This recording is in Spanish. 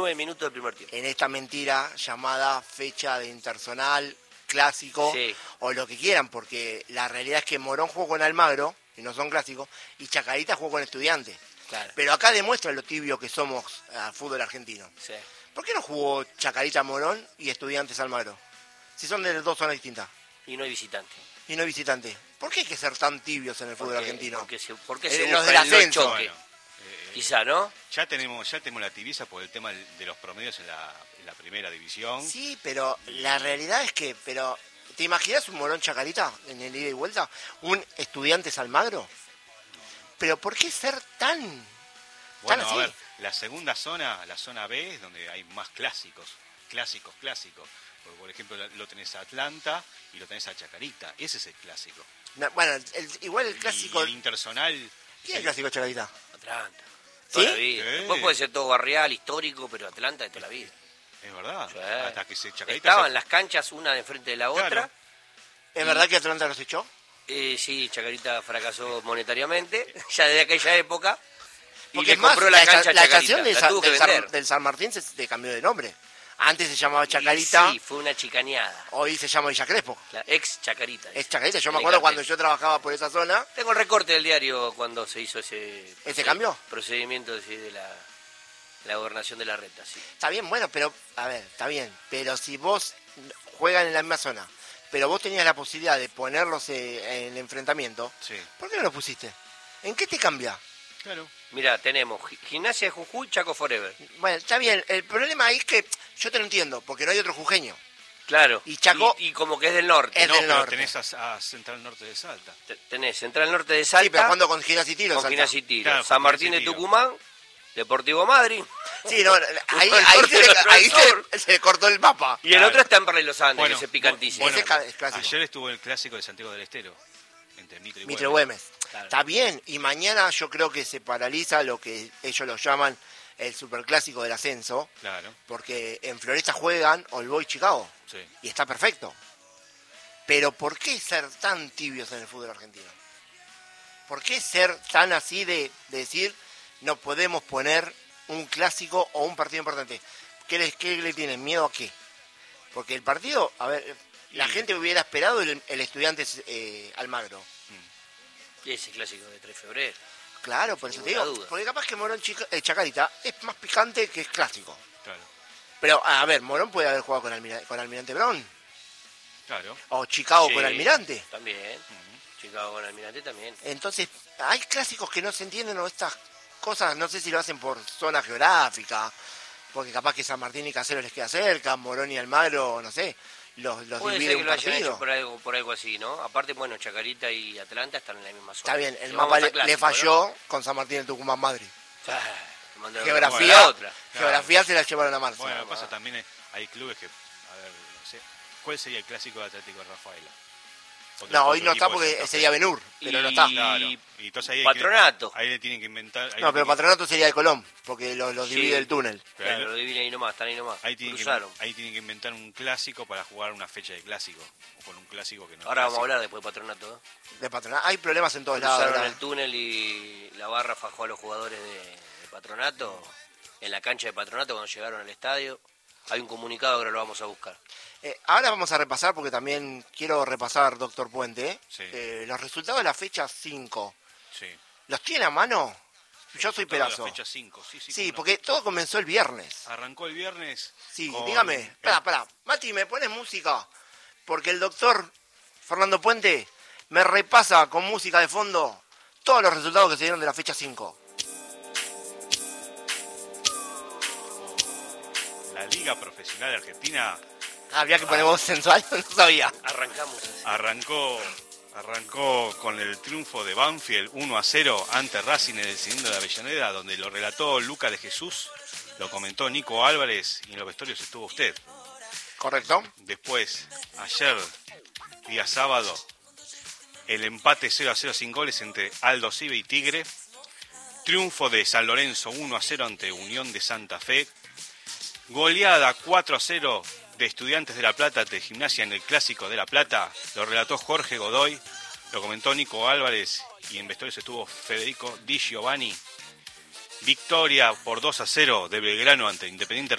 9 minutos del primer tiempo. En esta mentira llamada fecha de interzonal, clásico, Sí. o lo que quieran, porque la realidad es que Morón jugó con Almagro, y no son clásicos, y Chacarita jugó con Estudiantes. Claro. Pero acá demuestra lo tibio que somos al fútbol argentino. Sí. ¿Por qué no jugó Chacarita Morón y Estudiantes Almagro? Si son de dos zonas distintas. Y no hay visitante. Y no hay visitante. ¿Por qué hay que ser tan tibios en el fútbol argentino? Porque se Los busca del el no ascenso. choque. Bueno, Quizá, ¿no? ya tenemos la tibieza por el tema de los promedios en la primera división. Sí, pero la realidad es que... ¿Te imaginas un Morón Chacarita en el ida y vuelta? ¿Un Estudiantes Almagro? ¿Pero por qué ser tan Bueno, así? a ver, la segunda zona, la zona B, es donde hay más clásicos. Porque, por ejemplo, lo tenés a Atlanta y lo tenés a Chacarita. Ese es el clásico. No, bueno, igual el clásico... Y el interzonal... ¿Quién es el clásico Chacarita? Atlanta. ¿Sí? Toda la vida. Sí. Después puede ser todo barrial, histórico, pero Atlanta de toda la vida. Es verdad. Sí. Hasta que Chacarita... Estaban las canchas una de enfrente de la Claro. otra. ¿Es verdad que Atlanta los echó? Sí, Chacarita fracasó monetariamente, ya desde aquella época. Y Porque le es más, compró la cancha a la Chacarita. estación La tuvo que vender. del San Martín se cambió de nombre. Antes se llamaba Chacarita, Y sí, fue una chicaneada. hoy se llama Villa Crespo. La ex Chacarita. Es Chacarita, yo me El acuerdo cartel. cuando yo trabajaba por esa zona. Tengo el recorte del diario cuando se hizo ese cambio? procedimiento de la gobernación de la reta, sí. Está bien, bueno, pero, a ver, está bien. Pero si vos juegan en la misma zona, pero vos tenías la posibilidad de ponerlos en el enfrentamiento, Sí, ¿por qué no lo pusiste? ¿En qué te cambia? claro. Mirá, tenemos Gimnasia de Jujuy, Chaco Forever. Bueno, está bien. El problema ahí es que yo te lo entiendo, porque no hay otro jujeño. Claro. Y Chaco- Y como que es del norte. Es No, del pero norte. tenés a Central Norte de Salta. Tenés Central Norte de Salta. Sí, pero cuando con Gimnasia y Tiro. con Salta. Gimnasia y Tiro. Claro, San con Martín Gimnasia de y Tiro. Tucumán, Deportivo Madrid. Sí, no, ahí, El ahí, norte se cortó el mapa. Y el Claro. otro está en Paralelo Los Andes, Bueno, que es picantísimo. Ese es clásico. Ayer estuvo el clásico de Santiago del Estero. Entre Mitre y Mitre Güemes. Güemes. Claro. Está bien, y mañana yo creo que se paraliza lo que ellos lo llaman el superclásico del ascenso, Claro, porque en Floresta juegan All Boys Chicago, sí. y está perfecto. Pero ¿por qué ser tan tibios en el fútbol argentino? ¿Por qué ser tan así de decir no podemos poner un clásico o un partido importante? ¿Qué le tienen? ¿Miedo a qué? Porque el partido, a ver, la gente hubiera esperado el Estudiantes Almagro. Ese clásico de 3 de febrero. Claro, por eso te digo. Ninguna duda. Porque capaz que Morón Chacarita es más picante que es clásico. Claro, Pero, a ver, Morón puede haber jugado con Almirante Brown. claro. O Chicago Sí, con Almirante. También. Chicago con Almirante también. Entonces, hay clásicos que no se entienden o estas cosas, no sé si lo hacen por zona geográfica, porque capaz que San Martín y Caseros les queda cerca, Morón y Almagro, no sé, los Puede divide ser que un lo hayan partido. hecho por algo así, ¿no? Aparte, bueno, Chacarita y Atlanta están en la misma zona. Está bien, el Si mapa vamos a le clásico, falló con San Martín y el Tucumán Madrid. ¿no? Ah, te mandaron Geografía, la otra. geografía se la llevaron a marzo. Bueno, pasa también, hay clubes que, a ver, no sé, ¿cuál sería el clásico de Atlético de Rafaela? No, hoy no está equipo de porque Santa Fe. sería Benur, pero Y- no está. Claro, y entonces ahí Patronato. ahí le tienen que inventar. ahí No, le pero tienen- Patronato sería de Colón, porque los Sí. divide el túnel. pero ahí- Claro, lo dividen ahí nomás, están ahí nomás. ahí tienen, Cruzaron. ahí tienen que inventar un clásico para jugar una fecha de clásico. O con un clásico que no es Ahora vamos a clásico. hablar después de Patronato. ¿eh? De Patronato. Hay problemas en todos lados. Cruzaron ¿verdad? el túnel y la barra fajó a los jugadores de Patronato en la cancha de Patronato cuando llegaron al estadio. Hay un comunicado, ahora lo vamos a buscar. Ahora vamos a repasar, porque también quiero repasar, doctor Puente, Sí. los resultados de la fecha 5. Sí. ¿Los tiene a mano? Yo soy Toda la pedazo. fecha 5, sí, sí. Sí, cómo no. porque todo comenzó el viernes. Arrancó el viernes. Sí, con- dígame. Espera. Mati, ¿me pones música? Porque el doctor Fernando Puente me repasa con música de fondo todos los resultados que se dieron de la fecha 5. La Liga Profesional Argentina Había que poner voz sensual, no sabía. Arrancamos así. arrancó con el triunfo de Banfield 1-0 ante Racing en el cilindro de Avellaneda, donde lo relató Luca de Jesús, lo comentó Nico Álvarez y en los vestuarios estuvo usted. ¿Correcto? Después, ayer, día sábado, el empate 0-0 sin goles entre Aldo Cibe y Tigre. Triunfo de San Lorenzo 1-0 ante Unión de Santa Fe. Goleada 4-0 de Estudiantes de La Plata ante Gimnasia en el Clásico de La Plata. Lo relató Jorge Godoy, lo comentó Nico Álvarez y en vestuarios estuvo Federico Di Giovanni. Victoria por 2-0 de Belgrano ante Independiente